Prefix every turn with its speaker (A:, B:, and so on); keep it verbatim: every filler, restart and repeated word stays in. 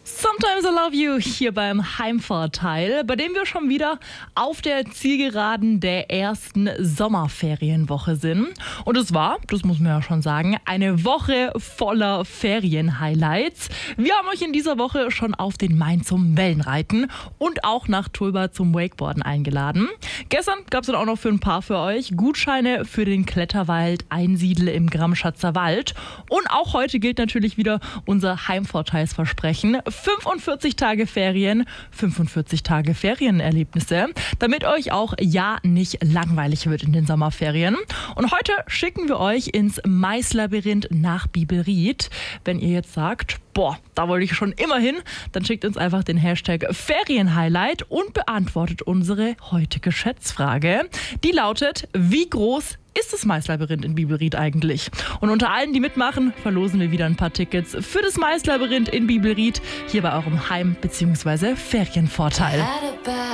A: Sometimes I Love You hier beim Heimvorteil, bei dem wir schon wieder auf der Zielgeraden der ersten Sommerferienwoche sind. Und es war, das muss man ja schon sagen, eine Woche voller Ferien-Highlights. Wir haben euch in dieser Woche schon auf den Main zum Wellenreiten und auch nach Tulba zum Wakeboarden eingeladen. Gestern gab es dann auch noch für ein paar für euch Gutscheine für den Kletterwald Einsiedel im Gramschatzer Wald. Und auch heute gilt natürlich wieder unser Heimvorteilsversprechen. fünfundvierzig Tage Ferien, fünfundvierzig Tage Ferienerlebnisse, damit euch auch ja nicht langweilig wird in den Sommerferien. Und heute schicken wir euch ins Maislabyrinth nach Biberried. Wenn ihr jetzt sagt, boah, da wollte ich schon immer hin, dann schickt uns einfach den Hashtag Ferienhighlight und beantwortet unsere heutige Schätzfrage. Die lautet, wie groß ist das Maislabyrinth in Biberried eigentlich? Und unter allen, die mitmachen, verlosen wir wieder ein paar Tickets für das Maislabyrinth in Biberried hier bei eurem Heim- bzw. Ferienvorteil.